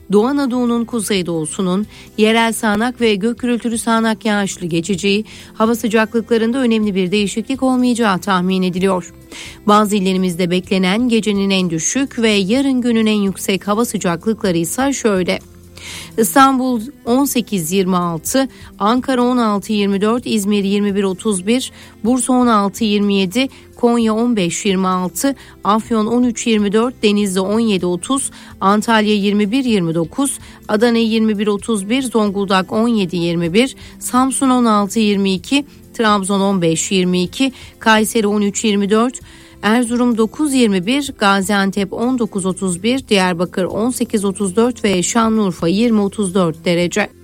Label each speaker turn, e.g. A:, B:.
A: Doğu Anadolu'nun kuzeydoğusunun yerel sağanak ve gök gürültülü sağanak yağışlı geçeceği, hava sıcaklıklarında önemli bir değişiklik olmayacağı tahmin ediliyor. Bazı illerimizde beklenen gecenin en düşük ve yarın günün en yüksek hava sıcaklıkları ise şöyle: İstanbul 18-26, Ankara 16-24, İzmir 21-31, Bursa 16-27, Konya 15-26, Afyon 13-24, Denizli 17-30, Antalya 21-29, Adana 21-31, Zonguldak 17-21, Samsun 16-22, Trabzon 15-22, Kayseri 13-24, Erzurum 9-21, Gaziantep 19-31, Diyarbakır 18-34 ve Şanlıurfa 20-34 derece.